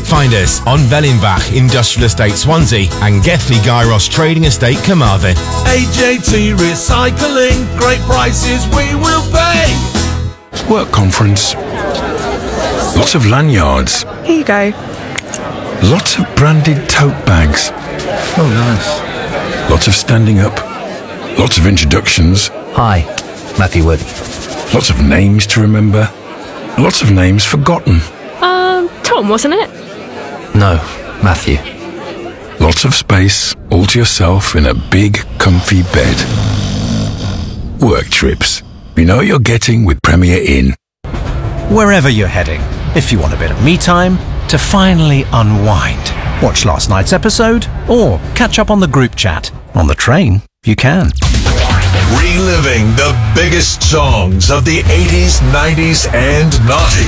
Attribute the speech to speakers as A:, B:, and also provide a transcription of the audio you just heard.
A: Find us on Vellinbach Industrial Estate Swansea and Gethley Gyros Trading Estate Carmarthen.
B: AJT Recycling, great prices we will pay.
C: Work conference. Lots of lanyards.
D: Here you go.
C: Lots of branded tote bags.
E: Oh, nice.
C: Lots of standing up. Lots of introductions.
E: Hi, Matthew Wood.
C: Lots of names to remember. Lots of names forgotten.
D: Tom, wasn't it?
E: No, Matthew.
C: Lots of space, all to yourself in a big, comfy bed. Work trips. You know what you're getting with Premier Inn.
F: Wherever you're heading, if you want a bit of me time to finally unwind, watch last night's episode, or catch up on the group chat. On the train, you can.
B: Reliving the biggest songs of the 80s, 90s, and noughties.